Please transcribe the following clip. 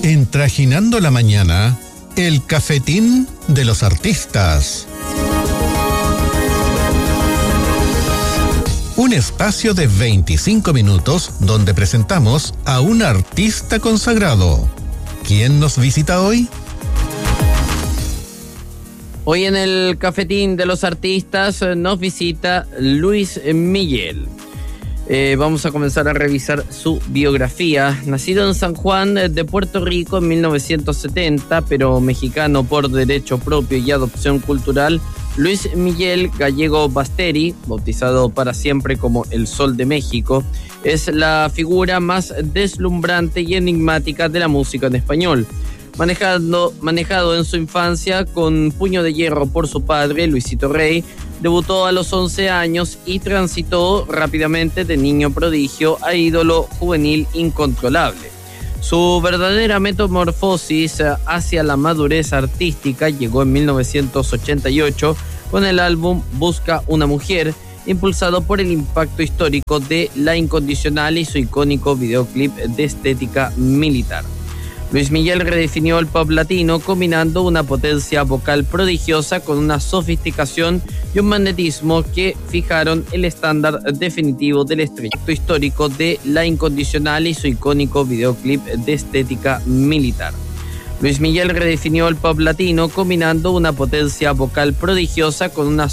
En Trajinando la Mañana, el cafetín de los artistas. Un espacio de 25 minutos donde presentamos a un artista consagrado. ¿Quién nos visita hoy? Hoy en el cafetín de los artistas nos visita Luis Miguel. Vamos a comenzar a revisar su biografía. Nacido en San Juan de Puerto Rico en 1970, pero mexicano por derecho propio y adopción cultural, Luis Miguel Gallego Basteri, bautizado para siempre como el Sol de México, es la figura más deslumbrante y enigmática de la música en español. Manejado en su infancia con puño de hierro por su padre, Luisito Rey, debutó a los 11 años y transitó rápidamente de niño prodigio a ídolo juvenil incontrolable. Su verdadera metamorfosis hacia la madurez artística llegó en 1988 con el álbum Busca una mujer, impulsado por el impacto histórico de La Incondicional y su icónico videoclip de estética militar. Luis Miguel redefinió el pop latino combinando una potencia vocal prodigiosa con una sofisticación y un magnetismo que fijaron el estándar definitivo del estrellato histórico de La Incondicional y su icónico videoclip de estética militar. Luis Miguel redefinió el pop latino combinando una potencia vocal prodigiosa con una